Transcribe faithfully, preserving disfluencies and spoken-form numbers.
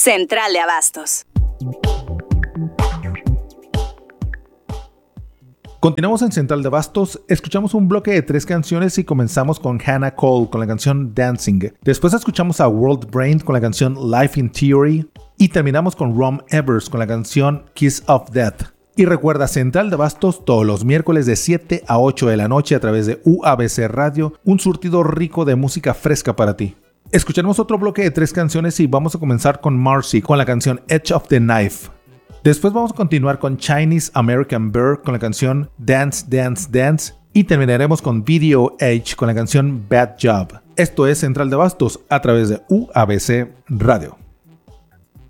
Central de Abastos. Continuamos en Central de Abastos, escuchamos un bloque de tres canciones y comenzamos con Hannah Cole con la canción Dancing. Después escuchamos a World Brain con la canción Life in Theory y terminamos con Rom Evers con la canción Kiss of Death. Y recuerda, Central de Abastos todos los miércoles de siete a ocho de la noche a través de U A B C Radio, un surtido rico de música fresca para ti. Escucharemos otro bloque de tres canciones y vamos a comenzar con Marcy con la canción Edge of the Knife. Después vamos a continuar con Chinese American Bear con la canción Dance, Dance, Dance y terminaremos con Video Age con la canción Bad Job. Esto es Central de Abastos a través de U A B C Radio.